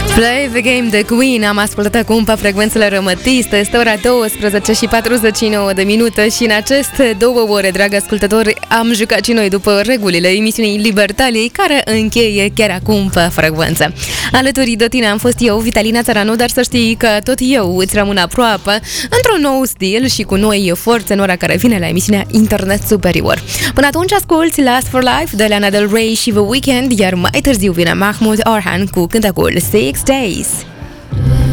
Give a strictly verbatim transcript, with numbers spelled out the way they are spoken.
Play the Game de Queen. Am ascultat acum pe frecvențele rămătiste. Este ora douăsprezece și patruzeci și nouă de minute și în aceste două ore, dragi ascultători, am jucat și noi după regulile emisiunii Libertaliei, care încheie chiar acum pe frecvență. Alături de tine am fost eu, Vitalina Țăranu, dar să știi că tot eu îți rămân aproape, într-un nou stil și cu noi forțe în ora care vine la emisiunea Internet Superior. Până atunci asculti Last for Life de Lana Del Rey și The Weeknd, iar mai târziu vine Mahmoud Orhan cu cântecul Six Days.